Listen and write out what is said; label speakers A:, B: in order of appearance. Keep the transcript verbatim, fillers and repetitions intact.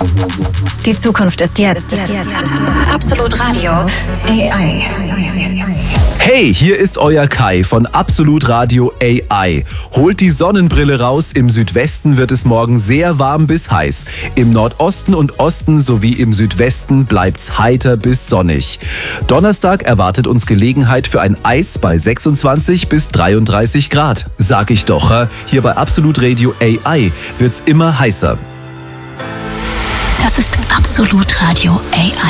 A: Die Zukunft ist jetzt. Absolut Radio A I.
B: Hey, hier ist euer Kai von Absolut Radio A I. Holt die Sonnenbrille raus, im Südwesten wird es morgen sehr warm bis heiß. Im Nordosten und Osten sowie im Südwesten bleibt's heiter bis sonnig. Donnerstag erwartet uns Gelegenheit für ein Eis bei sechsundzwanzig bis dreiunddreißig Grad. Sag ich doch, hä? Hier bei Absolut Radio A I wird's immer heißer.
A: Das ist Absolut Radio A I.